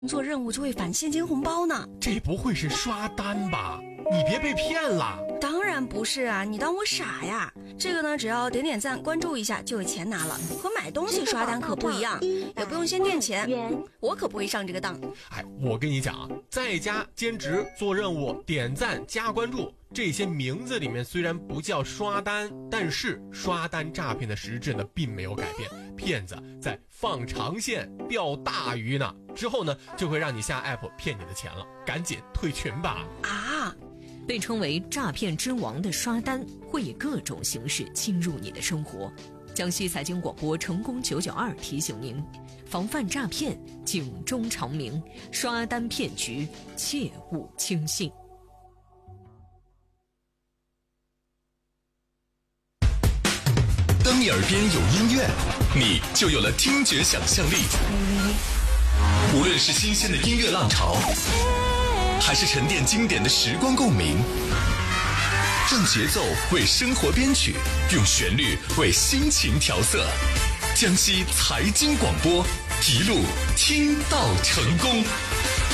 做任务就会返现金红包呢。 这不会是刷单吧？你别被骗了。 当然不是啊，你当我傻呀？这个呢，只要点点赞关注一下就有钱拿了，和买东西刷单可不一样，也不用先垫钱，我可不会上这个当。 我跟你讲啊，在家兼职做任务点赞加关注，这些名字里面虽然不叫刷单，但是刷单诈骗的实质呢并没有改变，骗子在放长线钓大鱼呢，之后呢就会让你下 app 骗你的钱了，赶紧退群吧。 被称为诈骗之王的刷单会以各种形式侵入你的生活。江西财经广播成功992提醒您，防范诈骗，警钟长鸣，刷单骗局切勿轻信。 当你耳边有音乐，你就有了听觉想象力。无论是新鲜的音乐浪潮，还是沉淀经典的时光共鸣，让节奏为生活编曲，用旋律为心情调色。江西财经广播，一路听到成功。